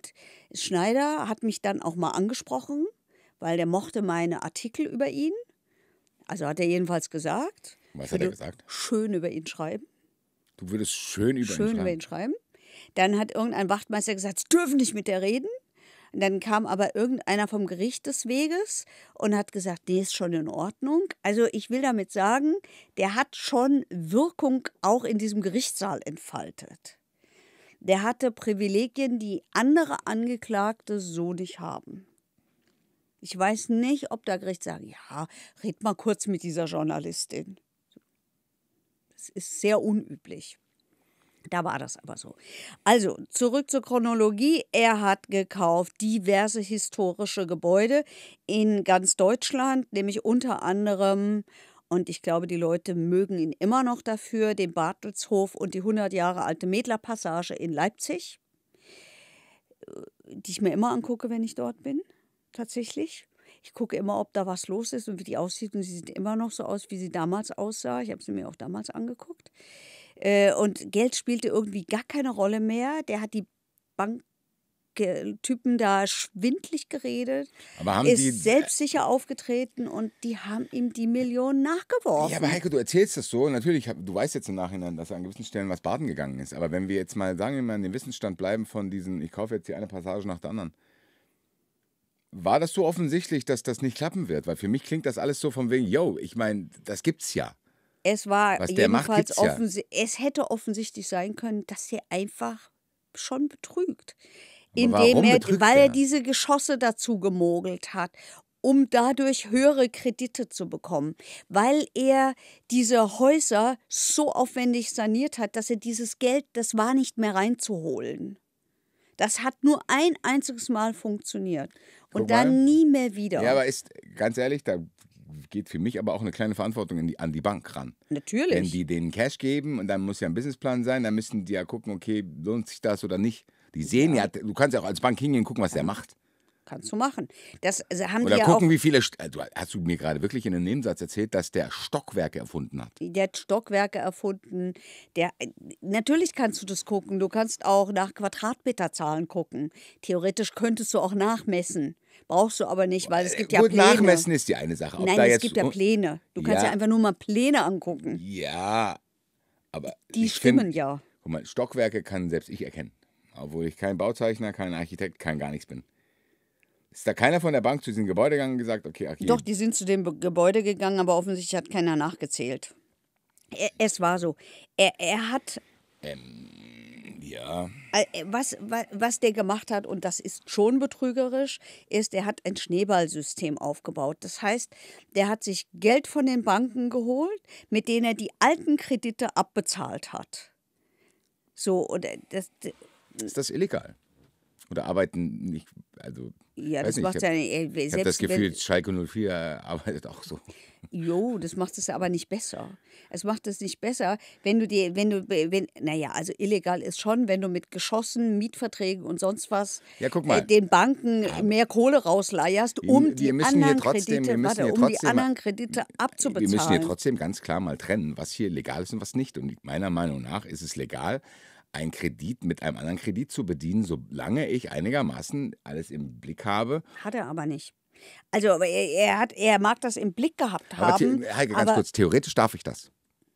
Und Schneider hat mich dann auch mal angesprochen, weil der mochte meine Artikel über ihn. Also hat er jedenfalls gesagt. Was Ich hat er würde gesagt? schön über ihn schreiben. Du würdest schön über ihn Schön über schreiben. ihn schreiben. Dann hat irgendein Wachtmeister gesagt, sie dürfen nicht mit der reden. Und dann kam aber irgendeiner vom Gericht des Weges und hat gesagt, nee, ist schon in Ordnung. Also ich will damit sagen, der hat schon Wirkung auch in diesem Gerichtssaal entfaltet. Der hatte Privilegien, die andere Angeklagte so nicht haben. Ich weiß nicht, ob der Gericht sagt, ja, red mal kurz mit dieser Journalistin. Das ist sehr unüblich. Da war das aber so. Also, zurück zur Chronologie. Er hat gekauft diverse historische Gebäude in ganz Deutschland, nämlich unter anderem, und ich glaube, die Leute mögen ihn immer noch dafür, den Bartelshof und die 100 Jahre alte Medler-Passage in Leipzig, die ich mir immer angucke, wenn ich dort bin, tatsächlich. Ich gucke immer, ob da was los ist und wie die aussieht. Und sie sieht immer noch so aus, wie sie damals aussah. Ich habe sie mir auch damals angeguckt. Und Geld spielte irgendwie gar keine Rolle mehr. Der hat die Banktypen da schwindlig geredet, Aber haben ist die. selbstsicher aufgetreten und die haben ihm die Millionen nachgeworfen. Ja, aber Heiko, du erzählst das so. Natürlich, du weißt jetzt im Nachhinein, dass an gewissen Stellen was baden gegangen ist. Aber wenn wir jetzt mal, sagen wir mal, in den Wissensstand bleiben von diesen, ich kaufe jetzt hier eine Passage nach der anderen. War das so offensichtlich, dass das nicht klappen wird? Weil für mich klingt das alles so von wegen, yo, ich meine, das gibt's ja. Es war Was der macht, jedenfalls gibt's ja. es hätte offensichtlich sein können, dass er einfach schon betrügt. Aber warum betrügt Weil er? er diese Geschosse dazu gemogelt hat, um dadurch höhere Kredite zu bekommen. Weil er diese Häuser so aufwendig saniert hat, dass er dieses Geld, das war nicht mehr reinzuholen. Das hat nur ein einziges Mal funktioniert. Und Guck mal. dann nie mehr wieder. Ja, aber ist, ganz ehrlich, da geht für mich aber auch eine kleine Verantwortung an die Bank ran. Natürlich. Wenn die denen Cash geben und dann muss ja ein Businessplan sein, dann müssen die ja gucken, okay, lohnt sich das oder nicht. Die sehen ja, du kannst ja auch als Bank hingehen und gucken, was der macht. Kannst du machen. Das haben Oder die ja gucken, auch, wie viele. Hast du mir gerade wirklich in einem Nebensatz erzählt, dass der Stockwerke erfunden hat? der hat Stockwerke erfunden. Natürlich kannst du das gucken. Du kannst auch nach Quadratmeterzahlen gucken. Theoretisch könntest du auch nachmessen. Brauchst du aber nicht, weil es gibt ja Gut, Pläne. nachmessen ist die eine Sache. Ob Nein, da es jetzt, gibt ja Pläne. Du kannst Ja. ja einfach nur mal Pläne angucken. Ja, aber Die ich stimmen find, ja. Guck mal, Stockwerke kann selbst ich erkennen. Obwohl ich kein Bauzeichner, kein Architekt, kein gar nichts bin. Ist da keiner von der Bank zu diesem Gebäude gegangen und gesagt, okay, Doch, die sind zu dem Gebäude gegangen, aber offensichtlich hat keiner nachgezählt. Es war so. Er hat ja, Was der gemacht hat, und das ist schon betrügerisch, ist, er hat ein Schneeballsystem aufgebaut. Das heißt, der hat sich Geld von den Banken geholt, mit denen er die alten Kredite abbezahlt hat. So, und ist das illegal? Oder arbeiten nicht, also, ja, weiß das nicht, macht ja ich habe das Gefühl, Schalke 04 arbeitet auch so. Jo, das macht es aber nicht besser. Es macht es nicht besser, naja, also illegal ist schon, wenn du mit Geschossen, Mietverträgen und sonst was Ja, guck mal. den Banken mehr Kohle rausleierst, um die anderen Kredite abzubezahlen. Wir müssen hier trotzdem ganz klar mal trennen, was hier legal ist und was nicht. Und meiner Meinung nach ist es legal, einen Kredit mit einem anderen Kredit zu bedienen, solange ich einigermaßen alles im Blick habe. Hat er aber nicht. Also aber er mag das im Blick gehabt haben. Heike, ganz kurz, theoretisch darf ich das.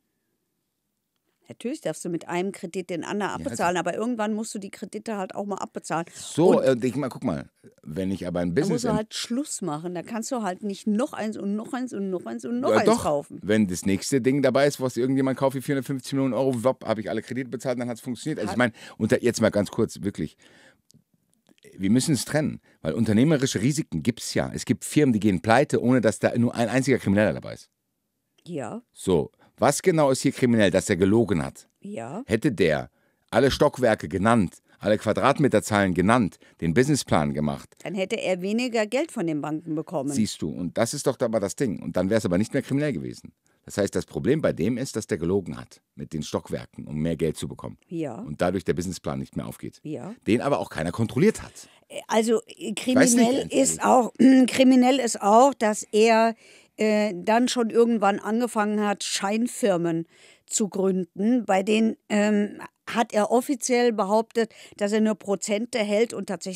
Natürlich darfst du mit einem Kredit den anderen abbezahlen, aber irgendwann musst du die Kredite halt auch mal abbezahlen. So, guck mal, wenn ich aber ein Da Business... musst du halt Schluss machen. Da kannst du halt nicht noch eins und noch eins und noch eins und noch Ja, eins doch, kaufen. wenn das nächste Ding dabei ist, was irgendjemand kauft, wie 450 Millionen Euro, wop, habe ich alle Kredite bezahlt, dann hat es funktioniert. Also ich meine, jetzt mal ganz kurz, wirklich, wir müssen es trennen, weil unternehmerische Risiken gibt es ja. Es gibt Firmen, die gehen pleite, ohne dass da nur ein einziger Krimineller dabei ist. Ja, So, was genau ist hier kriminell, dass er gelogen hat? ja. Hätte der alle Stockwerke genannt, alle Quadratmeterzahlen genannt, den Businessplan gemacht, Dann hätte er weniger Geld von den Banken bekommen. siehst du, und das ist doch aber das Ding. Und dann wäre es aber nicht mehr kriminell gewesen. Das heißt, das Problem bei dem ist, dass der gelogen hat mit den Stockwerken, um mehr Geld zu bekommen. Ja. Und dadurch der Businessplan nicht mehr aufgeht. Ja. Den aber auch keiner kontrolliert hat. Also weiß nicht, kriminell ist auch, dass er dann schon irgendwann angefangen hat, Scheinfirmen zu gründen, bei denen hat er offiziell behauptet, dass er nur Prozente hält und tatsächlich